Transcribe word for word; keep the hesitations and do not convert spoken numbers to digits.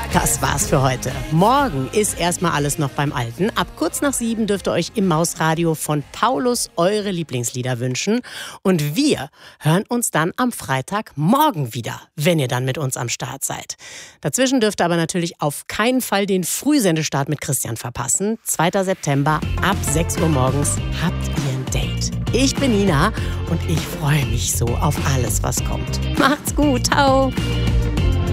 Das war's für heute. Morgen ist erstmal alles noch beim Alten. Ab kurz nach sieben dürft ihr euch im Mausradio von Paulus eure Lieblingslieder wünschen. Und wir hören uns dann am Freitagmorgen wieder, wenn ihr dann mit uns am Start seid. Dazwischen dürft ihr aber natürlich auf keinen Fall den Frühsendestart mit Christian verpassen. zweiter September ab sechs Uhr morgens habt ihr ein Date. Ich bin Nina und ich freue mich so auf alles, was kommt. Macht's gut, ciao!